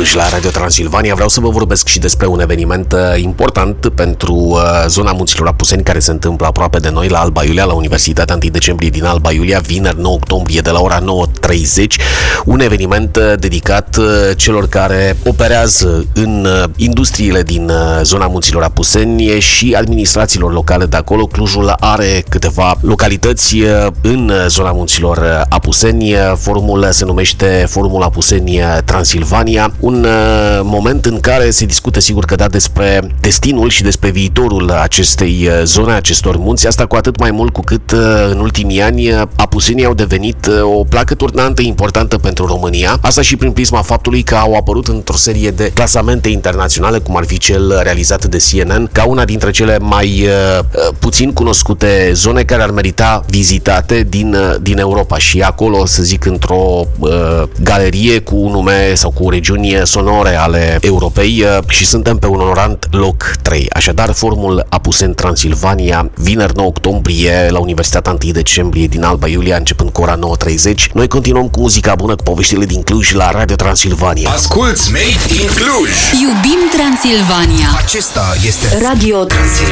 Cluj la Radio Transilvania. Vreau să vă vorbesc și despre un eveniment important pentru zona Munților Apuseni, care se întâmplă aproape de noi, la Alba Iulia, la Universitatea 1 decembrie din Alba Iulia, vineri 9 octombrie de la ora 9:30. Un eveniment dedicat celor care operează în industriile din zona Munților Apuseni și administrațiilor locale de acolo. Clujul are câteva localități în zona Munților Apuseni. Forumul se numește Forumul Apuseni Transilvania, un moment în care se discută sigur că despre destinul și despre viitorul acestei zone, acestor munți, asta cu atât mai mult cu cât în ultimii ani apusenii au devenit o placă turnantă importantă pentru România, asta și prin prisma faptului că au apărut într-o serie de clasamente internaționale, cum ar fi cel realizat de CNN, ca una dintre cele mai puțin cunoscute zone care ar merita vizitate din Europa, și acolo, să zic, într-o galerie cu nume sau cu regiuni sonore ale Europei, și suntem pe un onorant loc 3. Așadar, Forumul Apuseni Transilvania, vineri 9 octombrie la Universitatea 1 decembrie din Alba Iulia, începând cu ora 9:30. Noi continuăm cu muzica bună, cu poveștile din Cluj la Radio Transilvania. Asculți Made in Cluj! Iubim Transilvania! Acesta este Radio Transilvania.